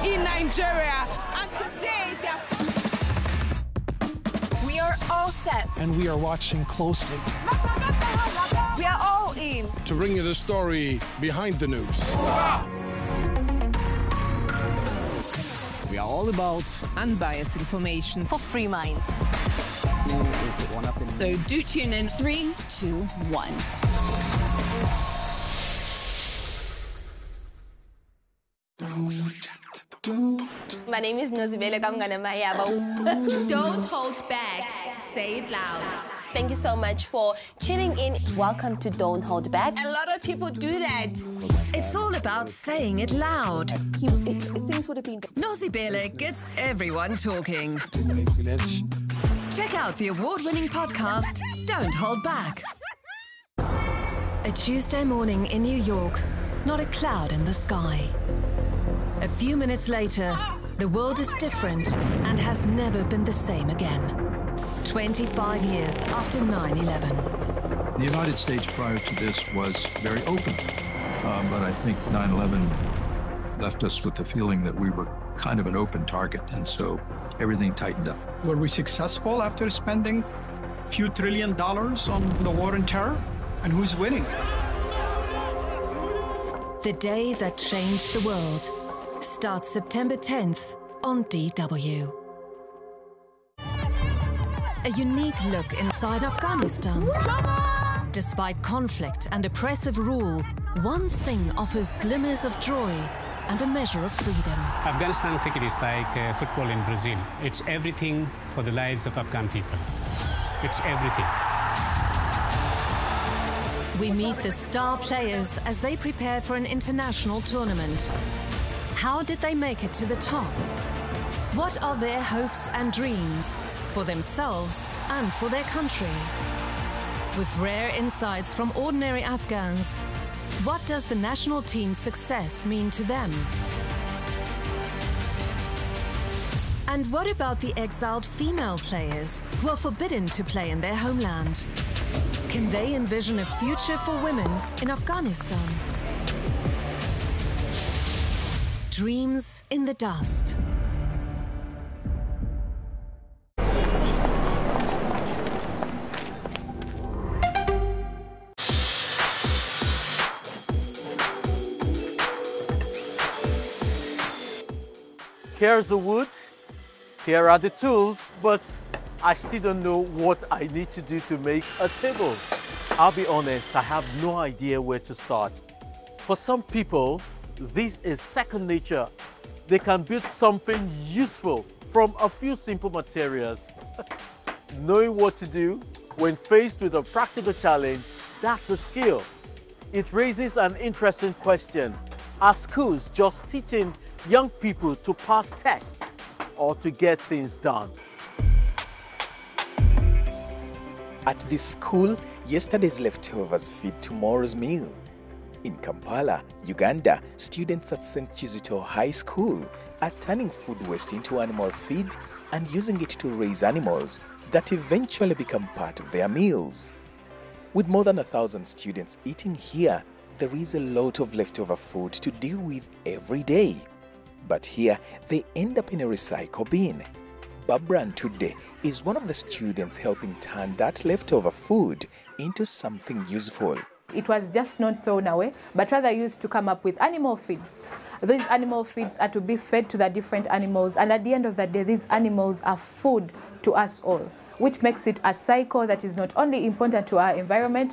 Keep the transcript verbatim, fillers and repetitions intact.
in Nigeria. And today, they are... We are all set. And we are watching closely. We are all in. To bring you the story behind the news. We are all about unbiased information for free minds. So do tune in. Three, two, one. My name is Nozibele Kamngana Mayaba. Don't hold back. Say it loud. Thank you so much for tuning in. Welcome to Don't Hold Back. A lot of people do that. It's all about saying it loud. He, it, things would have been... Nozibele gets everyone talking. Check out the award-winning podcast, Don't Hold Back. A Tuesday morning in New York, not a cloud in the sky. A few minutes later, the world is different and has never been the same again. twenty-five years after nine eleven. The United States prior to this was very open, uh, but I think nine eleven left us with the feeling that we were kind of an open target, and so everything tightened up. Were we successful after spending a few trillion dollars on the war on terror? And who's winning? The day that changed the world starts September tenth on D W. A unique look inside Afghanistan. Despite conflict and oppressive rule, one thing offers glimmers of joy and a measure of freedom. Afghanistan cricket is like uh, football in Brazil. It's everything for the lives of Afghan people. It's everything. We meet the star players as they prepare for an international tournament. How did they make it to the top? What are their hopes and dreams for themselves and for their country? With rare insights from ordinary Afghans, what does the national team's success mean to them? And what about the exiled female players who are forbidden to play in their homeland? Can they envision a future for women in Afghanistan? Dreams in the dust. Here's the wood, here are the tools, but I still don't know what I need to do to make a table. I'll be honest, I have no idea where to start. For some people, this is second nature. They can build something useful from a few simple materials. Knowing what to do when faced with a practical challenge, that's a skill. It raises an interesting question. Are schools just teaching young people to pass tests or to get things done? At this school, yesterday's leftovers feed tomorrow's meal. In Kampala, Uganda, students at Saint Kizito High School are turning food waste into animal feed and using it to raise animals that eventually become part of their meals. With more than a thousand students eating here, there is a lot of leftover food to deal with every day. But here, they end up in a recycle bin. Babran today is one of the students helping turn that leftover food into something useful. It was just not thrown away, but rather used to come up with animal feeds. These animal feeds are to be fed to the different animals, and at the end of the day, these animals are food to us all, which makes it a cycle that is not only important to our environment,